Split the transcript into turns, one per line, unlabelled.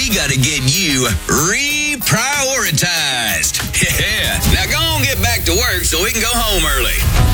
we got to get you reprioritized. Yeah. Now go on, get back to work so we can go home early.